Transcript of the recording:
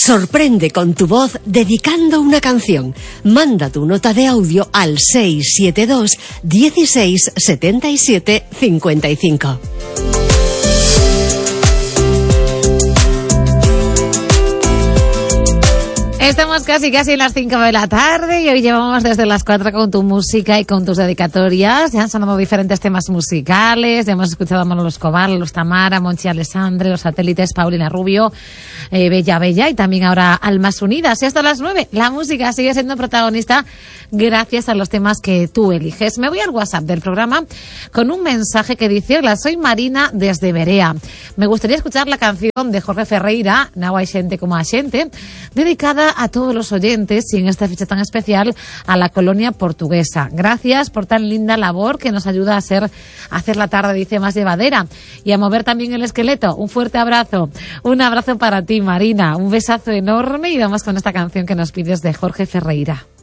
Sorprende con tu voz dedicando una canción. Manda tu nota de audio al 672 16 77 55. Estamos casi en las 5 de la tarde y hoy llevamos desde las 4 con tu música y con tus dedicatorias. Ya han sonado diferentes temas musicales, ya hemos escuchado a Manolo Escobar, Los Tamara, Monchi Alessandre, Los Satélites, Paulina Rubio, Bella y también ahora Almas Unidas. Y hasta las 9 la música sigue siendo protagonista gracias a los temas que tú eliges. Me voy al WhatsApp del programa con un mensaje que dice: hola, soy Marina desde Berea. Me gustaría escuchar la canción de Jorge Ferreira, Nau hai xente como a xente, dedicada a todos los oyentes y en esta fecha tan especial a la colonia portuguesa. Gracias por tan linda labor que nos ayuda a hacer la tarde, dice, más llevadera y a mover también el esqueleto. Un fuerte abrazo. Un abrazo para ti, Marina. Un besazo enorme y vamos con esta canción que nos pides de Jorge Ferreira.